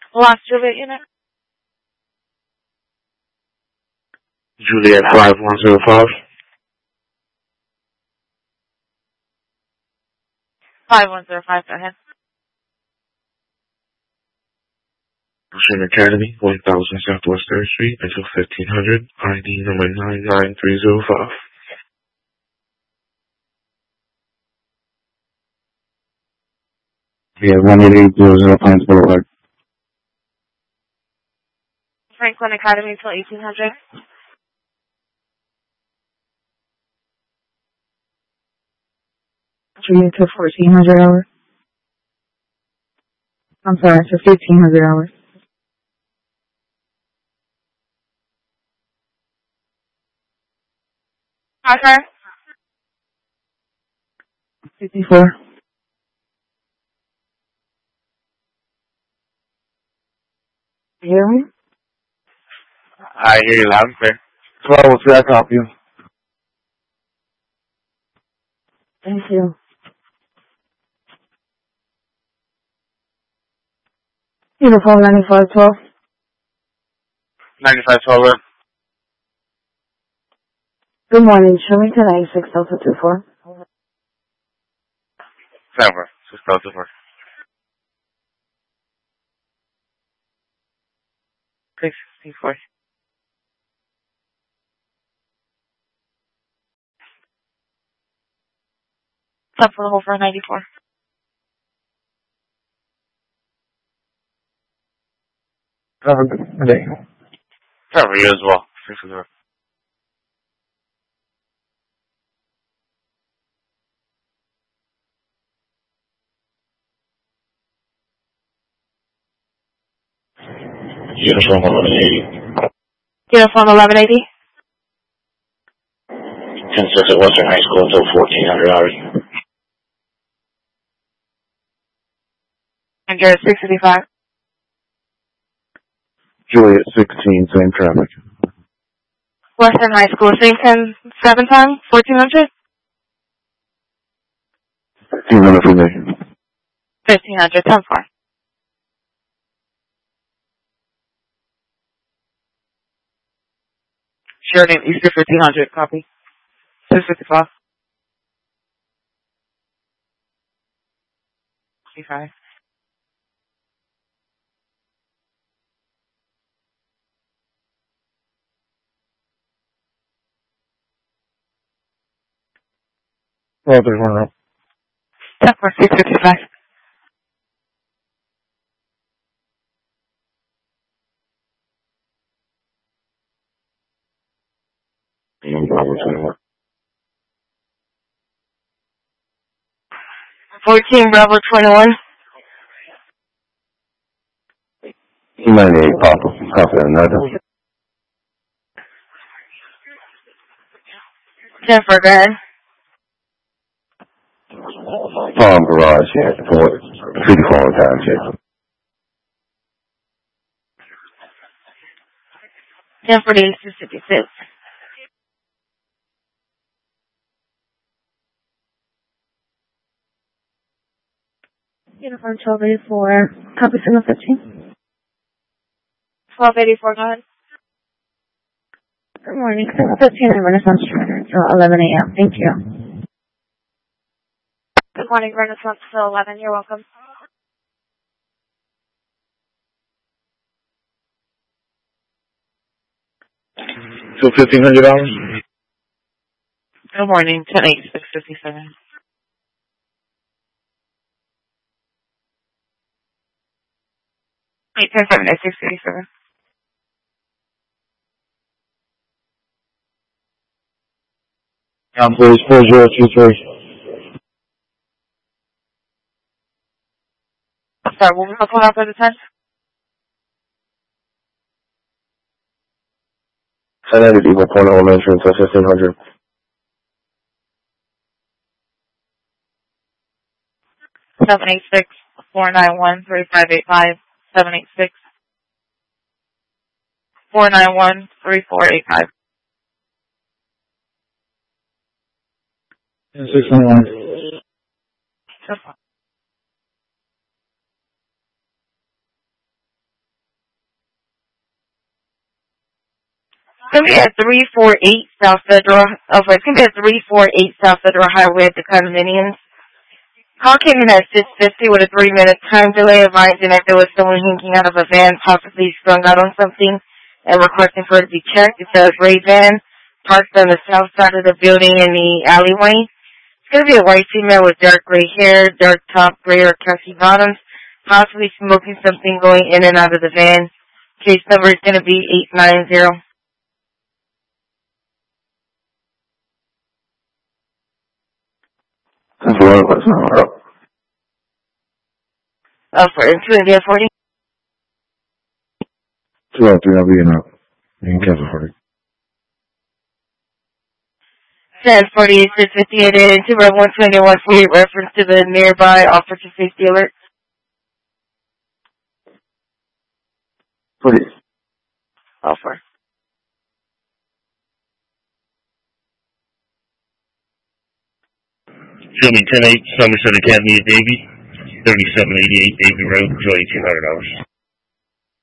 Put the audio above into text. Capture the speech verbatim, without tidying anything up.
Lost Juliet unit. Juliet five one zero five. five one zero five, go ahead. Ocean Academy, one thousand Southwest third Street until fifteen hundred, I D number nine nine three zero five. We have one eight eight zero zero Pines Boulevard. Franklin Academy until eighteen hundred. Juliet to fourteen hundred hours. I'm sorry, to fifteen hundred hours. Parker. fifty-four. You hear me? I hear you loud and clear. twelve, what's that copy? Thank you. Uniform ninety-five twelve. ninety-five twelve. Good morning, Sherrington eighty-six Delta two four. Seven. Six Delta four. six sixty-four. Stop for the whole for ninety-four. Have a good day. Seven, you as well. Six zero. Uniform eleven eighty. Uniform eleven eighty. ten six at Western High School until fourteen hundred hours. And you're at six fifty-five. Juliet sixteen, same traffic. Western High School, same ten, seven time, fourteen hundred. fifteen hundred for me. fifteen hundred, ten four. Sheridan Easter fifteen hundred, copy. six fifty-five. fifty-five. twelve, there's one row. ten four, six fifty-five. And Bravo twenty-one. fourteen, Bravo twenty-one. ninety-eight, Papa. Copy another. ten four, go ahead. Farm Garage, yeah, for fifty-four times, yeah. ten four, eighty-six fifty-six. Uniform twelve eighty-four. Copy signal fifteen. twelve eighty-four, go ahead. Good morning, signal fifteen and Renaissance Trader until eleven a.m. Thank you. Good morning, Renaissance till eleven. You're welcome. So fifteen hundred dollars? Good morning, ten eight, six fifty-seven. eight ten seven, six fifty-seven. Down please, four zero two three. Sorry, what was the phone after the ten? ten eighty, one point elementary until fifteen hundred. seven eight six, four nine one, three five eight five. seven eight six, four nine one, three four eight five. six nine one. It's going to be at three forty-eight South Federal. Oh, it's going to be at three forty-eight South Federal Highway at the condominiums. Call came in at six fifty with a three-minute time delay, advising that there was someone hanging out of a van, possibly strung out on something, and requesting for it to be checked. It's a gray van parked on the south side of the building in the alleyway. It's going to be a white female with dark gray hair, dark top, gray or khaki bottoms, possibly smoking something going in and out of the van. Case number is going to be eight nine zero. That's what what's up. Oh, for two India forty? Two out three, I'll be in up. You can cancel for it. ten forty-eight, six fifty-eight, and two one twenty-one for your reference to the nearby officer safety alert. Please. Offer. Filming ten eight, Somerset Academy of Davie, thirty-seven eighty-eight Davie Road, two thousand eight hundred dollars.